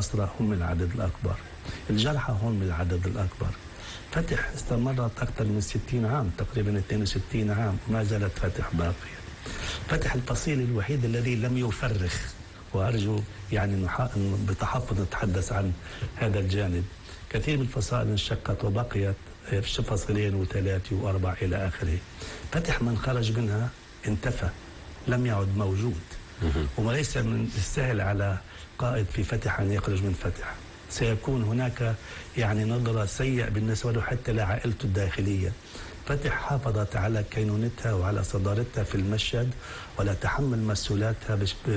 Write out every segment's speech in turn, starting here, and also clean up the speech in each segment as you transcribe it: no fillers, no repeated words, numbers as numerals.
الأسرى هم من العدد الأكبر، الجرحى هم من العدد الأكبر. فتح استمرت أكثر من 60 عام، تقريبا 62 عام، وما زالت فتح باقية. فتح الفصيل الوحيد الذي لم يفرخ، وأرجو يعني بتحفظ نتحدث عن هذا الجانب. كثير من الفصائل انشقت وبقيت فصيلين وثلاثة وأربع إلى آخره. فتح من خرج منها انتفى، لم يعد موجود. وليس من السهل على قائد في فتح أن يخرج من فتح، سيكون هناك يعني نظرة سيئة بالنسبة له حتى لعائلته الداخلية. فتح حافظت على كينونتها وعلى صدارتها في المشهد، ولا تحمل مسؤولاتها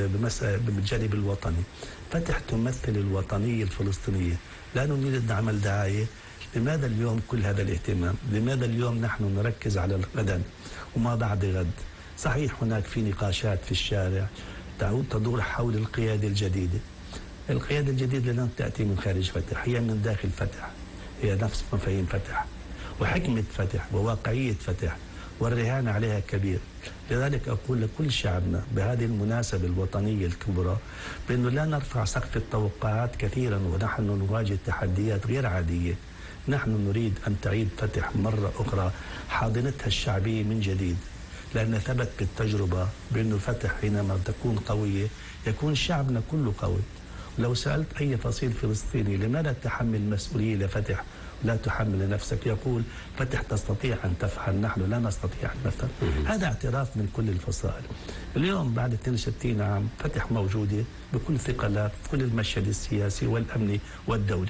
بالجانب الوطني. فتح تمثل الوطنية الفلسطينية. لا نريد أن نعمل دعاية. لماذا اليوم كل هذا الاهتمام؟ لماذا اليوم نحن نركز على الغد وما بعد غد؟ صحيح هناك في نقاشات في الشارع تدور حول القيادة الجديدة. القيادة الجديدة لن تأتي من خارج فتح، هي من داخل فتح، هي نفس مفاهيم فتح وحكمة فتح وواقعية فتح، والرهان عليها كبير. لذلك أقول لكل شعبنا بهذه المناسبة الوطنية الكبرى بأنه لا نرفع سقف التوقعات كثيرا، ونحن نواجه تحديات غير عادية. نحن نريد أن تعيد فتح مرة أخرى حاضنتها الشعبية من جديد، لأن ثبت بالتجربة بأنه فتح حينما تكون قوية يكون شعبنا كله قوي. لو سألت أي فصيل فلسطيني لماذا تحمل مسؤولية لفتح لا تحمل لنفسك، يقول فتح تستطيع أن تفعل، نحن لا نستطيع أن نفعل. هذا اعتراف من كل الفصائل. اليوم بعد 62 عام فتح موجودة بكل ثقلها في كل المشهد السياسي والأمني والدولي.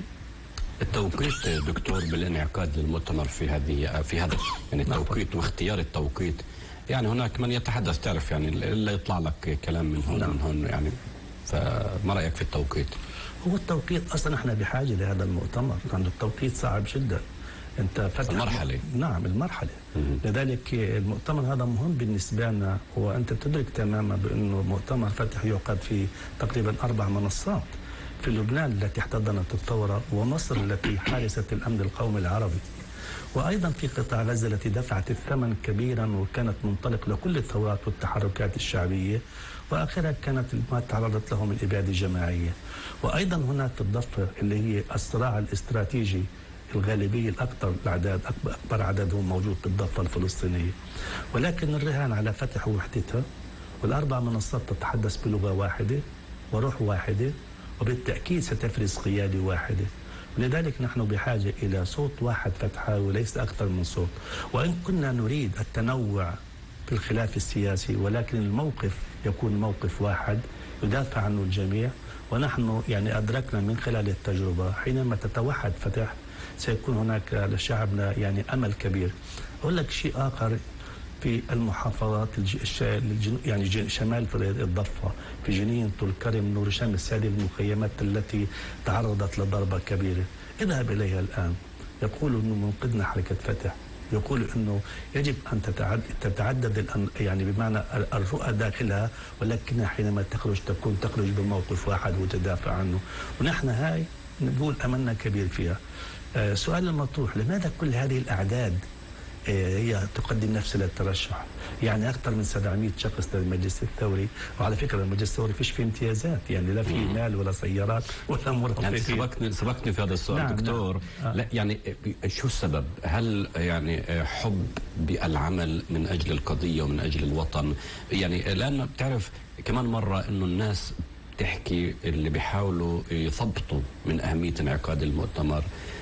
التوقيت دكتور بالانعقاد للمؤتمر في هذا يعني التوقيت واختيار التوقيت، يعني هناك من يتحدث تعرف يعني الا يطلع لك كلام من هون من هون يعني، فما رايك في التوقيت؟ هو التوقيت اصلا احنا بحاجه لهذا المؤتمر، لانه التوقيت صعب جدا. انت فتح المرحله. نعم المرحله. لذلك المؤتمر هذا مهم بالنسبه لنا، وانت تدرك تماما بانه مؤتمر فتح يعقد في تقريبا 4 منصات، في لبنان التي احتضنت الثوره، ومصر التي حارست الامن القومي العربي، وأيضا في قطاع غزة التي دفعت الثمن كبيرا وكانت منطلق لكل الثورات والتحركات الشعبية، وآخرها كانت ما تعرضت له من إبادة جماعية. وأيضا هناك في الضفة اللي هي الصراع الاستراتيجي، الغالبية الأكثر الأعداد أكبر عددهم موجود في الضفة الفلسطينية، ولكن الرهان على فتح وحدتها، وال4 منصات تتحدث بلغة واحدة وروح واحدة، وبالتأكيد ستفرز قيادة واحدة. لذلك نحن بحاجة إلى صوت واحد فتحاوي وليس أكثر من صوت. وإن كنا نريد التنوع في الخلاف السياسي، ولكن الموقف يكون موقف واحد يدافع عنه الجميع. ونحن يعني أدركنا من خلال التجربة حينما تتوحد فتح سيكون هناك لشعبنا يعني أمل كبير. أقول لك شيء آخر، في المحافظات يعني شمال الضفة، في جنين، طول كرم، نور شمس، هذه المخيمات التي تعرضت لضربة كبيرة، اذهب إليها الآن. يقولوا أنه منقذنا حركة فتح، يقول أنه يجب أن تتعدد يعني بمعنى الرؤى داخلها، ولكنها حينما تخرج تخرج بموقف واحد وتدافع عنه. ونحن هاي نقول أملنا كبير فيها. سؤال المطروح، لماذا كل هذه الأعداد هي تقدم نفسها للترشح؟ يعني أكثر من 700 شخص للمجلس الثوري، وعلى فكرة المجلس الثوري فيش فيه امتيازات، يعني لا في مال ولا سيارات ولا مرافقين. يعني سبقتني في هذا السؤال. نعم دكتور. نعم. لا يعني شو السبب؟ هل يعني حب بالعمل من أجل القضية ومن أجل الوطن؟ يعني لأن بتعرف كمان مرة إنه الناس تحكي اللي بيحاولوا يثبطوا من أهمية انعقاد المؤتمر،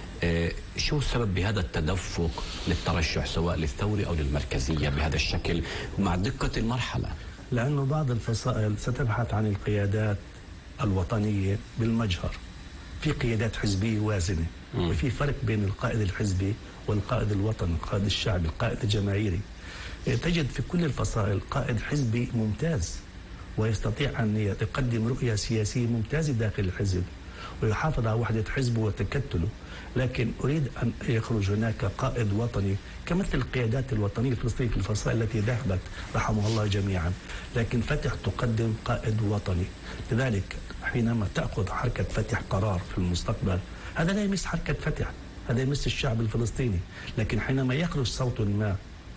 شو السبب بهذا التدفق للترشح سواء للثوري أو للمركزية بهذا الشكل مع دقة المرحلة؟ لأنه بعض الفصائل ستبحث عن القيادات الوطنية بالمجهر. في قيادات حزبية وازنة، وفي فرق بين القائد الحزبي والقائد الوطني، القائد الشعبي، القائد الجماهيري. تجد في كل الفصائل قائد حزبي ممتاز ويستطيع أن يقدم رؤية سياسية ممتازة داخل الحزب ويحافظ على وحدة حزبه وتكتله. لكن أريد أن يخرج هناك قائد وطني كمثل القيادات الوطنية الفلسطينية في الفصائل التي ذهبت رحمه الله جميعا، لكن فتح تقدم قائد وطني. لذلك حينما تأخذ حركة فتح قرار في المستقبل، هذا لا يمس حركة فتح، هذا يمس الشعب الفلسطيني. لكن حينما يخرج صوت ما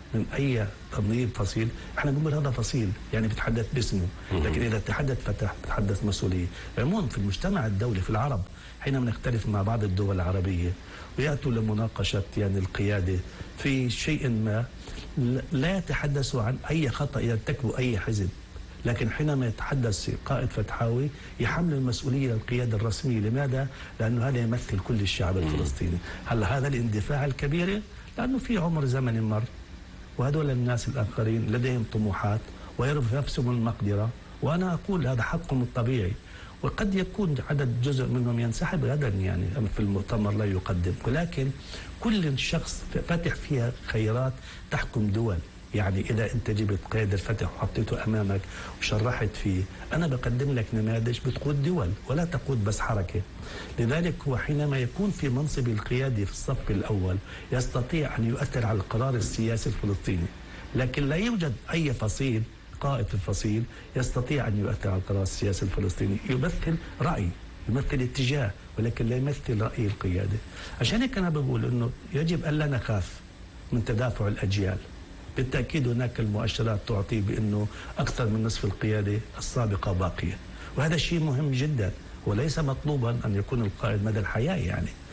من أي تنظيم فصيل. احنا بنقول هذا فصيل يعني بتحدث باسمه، لكن إذا تحدث فتح بتحدث مسؤولية. عموما في المجتمع الدولي في العرب حينما نختلف مع بعض الدول العربية ويأتوا لمناقشة يعني القيادة في شيء ما، لا يتحدثوا عن أي خطأ يرتكبه أي حزب، لكن حينما يتحدث قائد فتحاوي يحمل المسؤولية للقيادة الرسمية. لماذا؟ لأنه هذا يمثل كل الشعب الفلسطيني. هل هذا الاندفاع الكبير؟ لأنه في عمر زمني مر، وهذول الناس الآخرين لديهم طموحات ويروا نفسهم المقدرة، وأنا أقول هذا حقهم الطبيعي. وقد يكون عدد جزء منهم ينسحب غدا يعني في المؤتمر لا يقدم، ولكن كل شخص فتح فيها خيارات تحكم دول. يعني إذا أنت جبت قيد الفتح وحطيته أمامك وشرحت فيه، أنا بقدم لك نماذج بتقود دول ولا تقود بس حركة. لذلك هو حينما يكون في منصب القيادي في الصف الأول يستطيع أن يؤثر على القرار السياسي الفلسطيني، لكن لا يوجد أي فصيل قائد في الفصيل يستطيع أن يؤثر على القرار السياسي الفلسطيني. يمثل رأي، يمثل اتجاه، ولكن لا يمثل رأي القيادة. عشان هيك أنا بقول أنه يجب أن لا نخاف من تدافع الأجيال. بالتأكيد هناك المؤشرات تعطي بأنه أكثر من نصف القيادة السابقة باقية، وهذا شيء مهم جدا، وليس مطلوبا أن يكون القائد مدى الحياة يعني.